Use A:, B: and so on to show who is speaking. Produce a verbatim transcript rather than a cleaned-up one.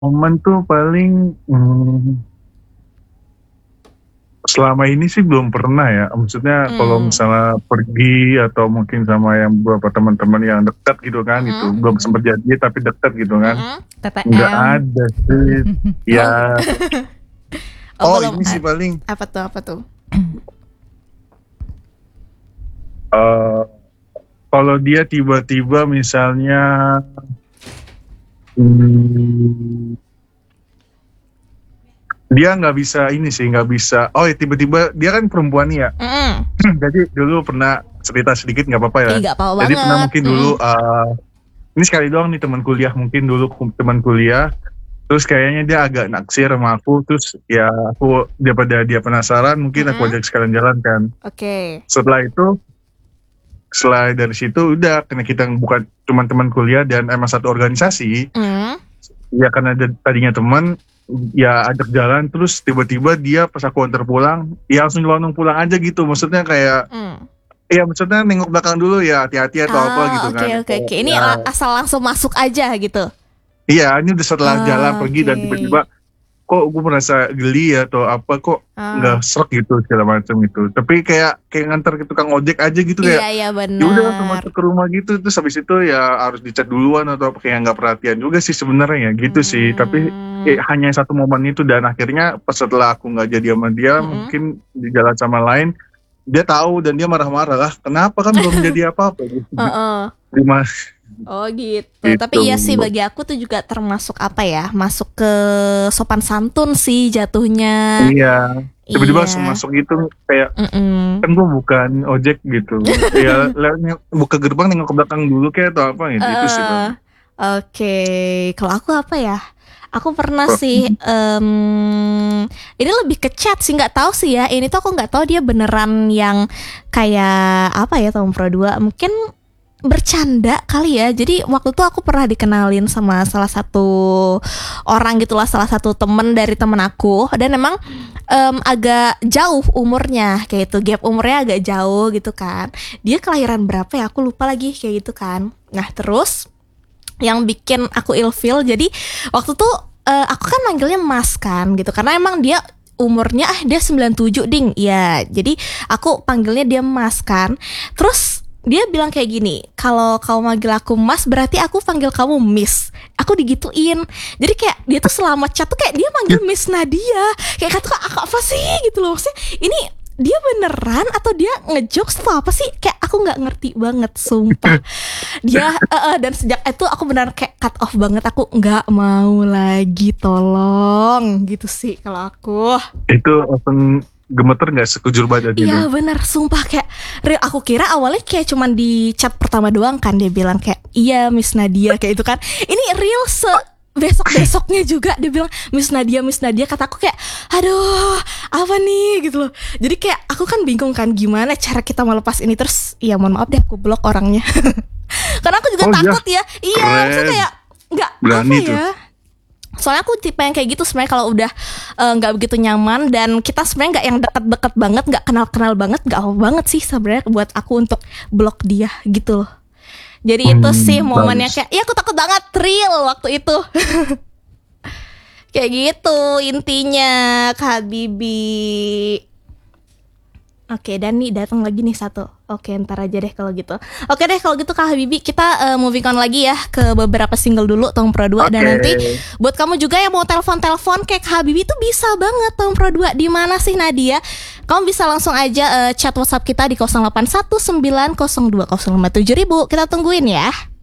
A: Momen tuh paling, mmm selama ini sih belum pernah ya, maksudnya kalau
B: Mmm.
A: misalnya pergi atau mungkin sama yang beberapa teman-teman yang dekat gitu kan, itu
B: Mhm
A: belum
B: mhm.
A: sempet janjian tapi deket gitu kan,
B: Mhm,
A: nggak
B: TTM.
A: ada sih.
B: Oh.
A: Ya
B: Oh
A: oh
B: belum
A: ini sih
B: ad
A: paling
B: apa tuh apa tuh?
A: eee, kalau dia tiba-tiba misalnya mmm dia nggak bisa ini sih, nggak bisa oh ya tiba-tiba dia kan perempuan nih ya,
B: Mhm.
A: jadi dulu pernah cerita sedikit nggak apa-apa ya.
B: Ih, nggak apa-apa
A: Jadi pernah
B: banget,
A: mungkin dulu,
B: mhm.
A: eee, ini sekali doang nih teman kuliah, mungkin dulu kum teman kuliah, terus kayaknya dia agak naksir sama aku, terus ya aku daripada dia penasaran mungkin aku
B: Mhm.
A: ajak sekalian jalan kan.
B: Oke.
A: Setelah itu setelah dari situ udah, karena kita bukan cuman teman kuliah dan emang satu organisasi,
B: Mmm.
A: ya karena da tadinya teman, ya ajak jalan terus tiba-tiba dia pas aku antar pulang, ya langsung nyelonong pulang aja gitu, maksudnya kayak
B: Mmm.
A: ya maksudnya nengok belakang dulu ya hati-hati atau apa
B: Oh,
A: gitu
B: oke
A: kan,
B: oke
A: kayak
B: oke. Ini
A: ya
B: la asal langsung masuk aja gitu?
A: Iya, ini udah setelah jalan pergi dan
B: Oke.
A: tiba-tiba, kok gue merasa geli ya atau apa, kok nggak
B: Oh.
A: sreg gitu segala macam gitu. Tapi kayak kayak nganter ke tukang ojek aja gitu
B: Iya
A: kayak,
B: iya,
A: ya udah langsung
B: bener.
A: masuk ke rumah gitu, terus habis itu ya harus di-chat duluan atau apa, kayak nggak perhatian juga sih sebenarnya ya, gitu sih. Tapi,
B: Mmm.
A: kayak hanya satu momen itu dan akhirnya pas setelah aku nggak jadi sama dia,
B: Mhm.
A: mungkin di jalan sama lain, dia tahu dan dia marah-marah, "Lah kenapa, kan belum jadi apa-apa," gitu.
B: Heeh.
A: Dimas
B: Oh gitu,
A: Gitu.
B: tapi iya sih bagi aku tuh juga termasuk apa ya, masuk ke sopan santun sih jatuhnya.
A: Iya, tiba-tiba langsung
B: Iya.
A: masuk gitu kayak,
B: Mhm.
A: kan gue bukan ojek gitu, ya lewat ne buka gerbang nengok ke belakang dulu kek atau apa gitu, itu sih
B: Heeh.
A: paling.
B: Oke, kalau aku apa ya, aku pernah
A: Oh,
B: sih,
A: mhm.
B: mmm, ini lebih ke chat sih, nggak tahu sih ya, ini tuh aku nggak tahu dia beneran yang kayak apa ya, tahun pro dua, mungkin bercanda kali ya. Jadi waktu itu aku pernah dikenalin sama salah satu orang gitulah, salah satu temen dari temen aku dan emang, mmm, agak jauh umurnya, kayak itu, gap umurnya agak jauh gitu kan. Dia kelahiran berapa ya, aku lupa lagi, kayak gitu kan. Nah terus, yang bikin aku ilfeel, jadi waktu tuh, eee, aku kan manggilnya Mas kan gitu, karena emang dia umurnya, ah dia sembilan tujuh ding, iya, jadi aku panggilnya dia Mas kan. Terus dia bilang kayak gini, "Kalau kamu manggil aku Mas berarti aku panggil kamu Miss." Aku digituin. Jadi kayak dia tuh selama chat tuh kayak dia manggil
A: Yah.
B: Miss Nadia, kayak kata aku, "Apa sih?" gitu loh, maksudnya ini dia beneran atau dia nge-jokes atau apa sih? Kayak aku nggak ngerti banget sumpah. Dia heeh, dan sejak itu aku beneran kayak cut off banget, aku nggak mau lagi, tolong, gitu sih kalau aku.
A: Itu langsung gemeter nggak sekujur badan itu?
B: Iya bener, sumpah kayak real, aku kira awalnya kayak cuman di chat pertama doang kan dia bilang kayak, "Iya Miss Nadia," kayak itu kan. Ini real se besok-besoknya juga dia bilang, "Miss Nadia Miss Nadia," kata aku kayak, "Aduh, apa nih?" gitu loh. Jadi kayak aku kan bingung kan gimana cara kita melepas ini, terus ya mohon maaf deh aku blok orangnya. Karena aku juga
A: Oh iya?
B: takut ya. Iya, maksudnya
A: Keren.
B: kayak nggak apa
A: Berani tuh.
B: ya, soalnya aku tipe yang kayak gitu sebenarnya kalau udah, eee, nggak begitu nyaman dan kita sebenarnya nggak yang deket-deket banget, nggak kenal-kenal banget, nggak apa banget sih sebenarnya buat aku untuk blok dia gitu loh. Jadi itu sih
A: Mmm,
B: momennya
A: bagus.
B: kayak, ya aku takut banget real waktu itu. Kayak gitu intinya, Kak Habibie. Oke, dan nih datang lagi nih satu. Oke, entar aja deh kalau gitu. Oke deh kalau gitu Kak Habibie, kita, eee, moving on lagi ya ke beberapa single dulu tahun pro dua dan
A: Oke.
B: nanti buat kamu juga yang mau telepon-telepon kayak Kak Habibie tuh bisa banget tahun pro dua, di mana sih Nadia? Kamu bisa langsung aja, eee, chat WhatsApp kita di nol delapan satu sembilan nol dua nol lima tujuh ribu, kita tungguin ya.